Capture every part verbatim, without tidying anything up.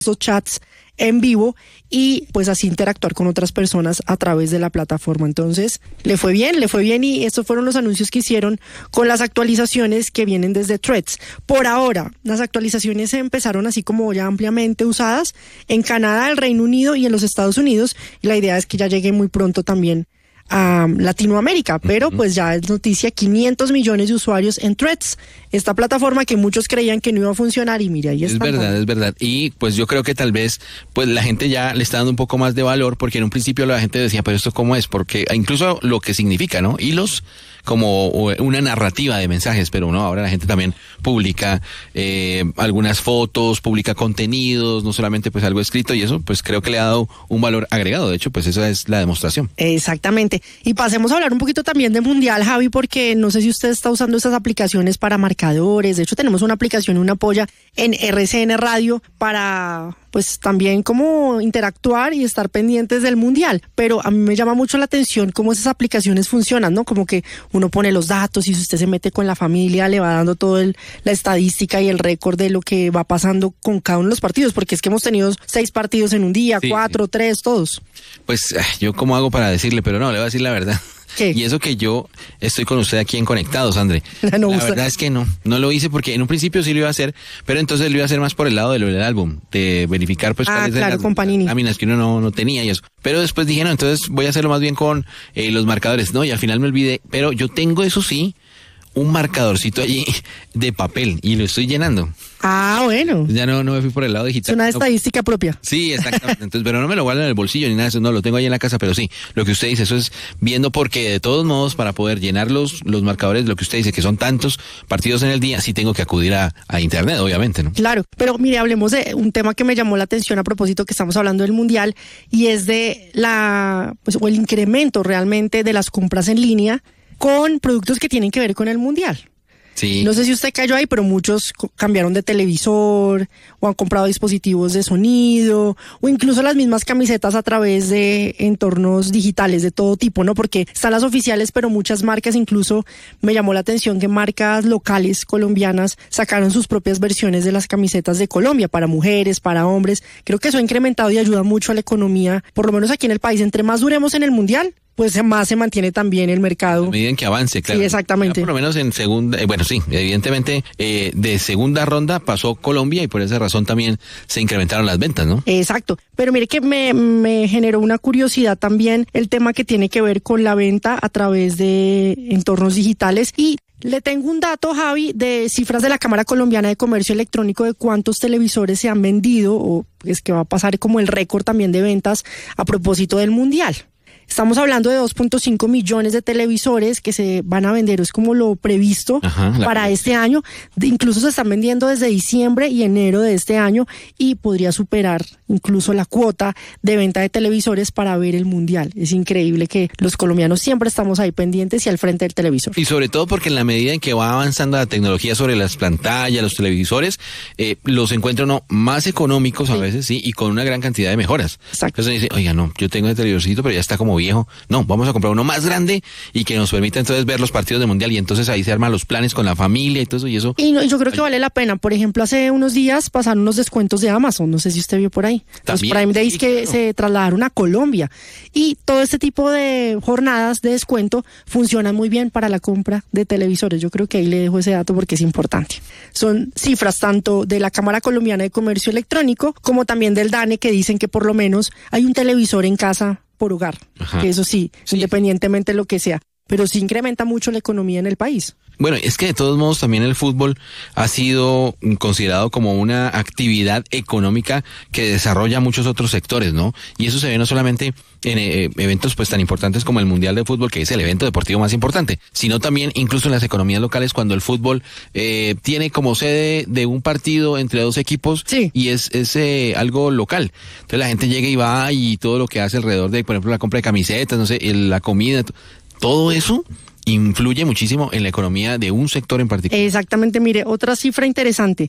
esos chats en vivo y pues así interactuar con otras personas a través de la plataforma. Entonces, le fue bien, le fue bien y estos fueron los anuncios que hicieron con las actualizaciones que vienen desde Threads. Por ahora, las actualizaciones se empezaron así como ya ampliamente usadas en Canadá, el Reino Unido y en los Estados Unidos. Y la idea es que ya llegue muy pronto también a Latinoamérica, pero uh-huh. pues ya es noticia, quinientos millones de usuarios en Threads, esta plataforma que muchos creían que no iba a funcionar y mira, ahí está. Es verdad, es verdad. Y pues yo creo que tal vez pues la gente ya le está dando un poco más de valor, porque en un principio la gente decía, pero esto cómo es, porque incluso lo que significa, ¿no? Hilos como una narrativa de mensajes, pero no, ahora la gente también publica eh, algunas fotos, publica contenidos, no solamente pues algo escrito, y eso pues creo que le ha dado un valor agregado. De hecho, pues esa es la demostración. Exactamente. Y pasemos a hablar un poquito también de Mundial, Javi, porque no sé si usted está usando esas aplicaciones para marcadores. De hecho, tenemos una aplicación, una polla en R C N Radio para pues también como interactuar y estar pendientes del Mundial. Pero a mí me llama mucho la atención cómo esas aplicaciones funcionan, ¿no? Como que uno pone los datos y si usted se mete con la familia le va dando todo el, la estadística y el récord de lo que va pasando con cada uno de los partidos, porque es que hemos tenido seis partidos en un día, sí, cuatro, sí. tres, todos. Pues yo cómo hago para decirle, pero no, le voy a decir la verdad. ¿Qué? Y eso que yo estoy con usted aquí en Conectados, André. No, la verdad es que no, no lo hice porque en un principio sí lo iba a hacer, pero entonces lo iba a hacer más por el lado del álbum, de verificar pues ah, cuáles claro, eran con Panini. las láminas que uno no, no tenía y eso. Pero después dije, no, entonces voy a hacerlo más bien con eh, los marcadores, ¿no? Y al final me olvidé, pero yo tengo eso sí, un marcadorcito allí de papel y lo estoy llenando. Ah, bueno. Ya no, no me fui por el lado digital. Es una no. estadística propia. Sí, exactamente. Entonces, pero no me lo guardo en el bolsillo ni nada de eso, no, lo tengo ahí en la casa, pero sí, lo que usted dice, eso es viendo porque de todos modos, para poder llenar los, los marcadores, lo que usted dice, que son tantos partidos en el día, sí tengo que acudir a, a internet, obviamente, ¿no? Claro, pero mire, hablemos de un tema que me llamó la atención a propósito que estamos hablando del Mundial, y es de la, pues, o el incremento realmente de las compras en línea con productos que tienen que ver con el Mundial. Sí. No sé si usted cayó ahí, pero muchos cambiaron de televisor o han comprado dispositivos de sonido o incluso las mismas camisetas a través de entornos digitales de todo tipo, ¿no? Porque están las oficiales, pero muchas marcas, incluso me llamó la atención que marcas locales colombianas sacaron sus propias versiones de las camisetas de Colombia para mujeres, para hombres. Creo que eso ha incrementado y ayuda mucho a la economía, por lo menos aquí en el país. Entre más duremos en el Mundial, pues más se mantiene también el mercado. A medida en que avance, claro. Sí, exactamente. Ya por lo menos en segunda, eh, bueno, sí, evidentemente eh, de segunda ronda pasó Colombia y por esa razón también se incrementaron las ventas, ¿no? Exacto. Pero mire que me, me generó una curiosidad también el tema que tiene que ver con la venta a través de entornos digitales. Y le tengo un dato, Javi, de cifras de la Cámara Colombiana de Comercio Electrónico de cuántos televisores se han vendido, o es que va a pasar como el récord también de ventas a propósito del Mundial. Estamos hablando de dos punto cinco millones de televisores que se van a vender, es como lo previsto. Ajá, para este año. Incluso se están vendiendo desde diciembre y enero de este año y podría superar incluso la cuota de venta de televisores para ver el Mundial. Es increíble que los colombianos siempre estamos ahí pendientes y al frente del televisor. Y sobre todo porque en la medida en que va avanzando la tecnología sobre las pantallas, los televisores, eh, los encuentra uno más económicos a sí. veces, sí, y con una gran cantidad de mejoras. Exacto. Entonces dice, oiga, no, yo tengo el televisorcito, pero ya está como viejo. No, vamos a comprar uno más grande y que nos permita entonces ver los partidos del Mundial, y entonces ahí se arman los planes con la familia y todo eso y eso. Y no, yo creo que vale la pena. Por ejemplo, hace unos días pasaron unos descuentos de Amazon, no sé si usted vio por ahí. También, los Prime Days sí, que claro. se trasladaron a Colombia. Y todo este tipo de jornadas de descuento funcionan muy bien para la compra de televisores. Yo creo que ahí le dejo ese dato porque es importante. Son cifras tanto de la Cámara Colombiana de Comercio Electrónico como también del DANE, que dicen que por lo menos hay un televisor en casa por hogar, Ajá. que eso sí, sí, independientemente de lo que sea, pero sí incrementa mucho la economía en el país. Bueno, es que de todos modos también el fútbol ha sido considerado como una actividad económica que desarrolla muchos otros sectores, ¿no? Y eso se ve no solamente en eh, eventos pues tan importantes como el Mundial de Fútbol, que es el evento deportivo más importante, sino también incluso en las economías locales, cuando el fútbol eh, tiene como sede de un partido entre dos equipos sí. y es, es eh, algo local. Entonces la gente llega y va y todo lo que hace alrededor de, por ejemplo, la compra de camisetas, no sé, la comida, todo eso influye muchísimo en la economía de un sector en particular. Exactamente, mire, otra cifra interesante,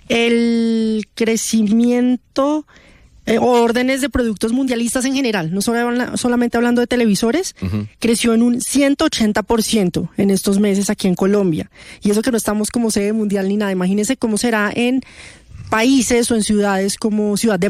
el crecimiento eh, o órdenes de productos mundialistas en general, no solo, solamente hablando de televisores, uh-huh. creció en un ciento ochenta por ciento en estos meses aquí en Colombia, y eso que no estamos como sede mundial ni nada. Imagínense cómo será en países o en ciudades como Ciudad de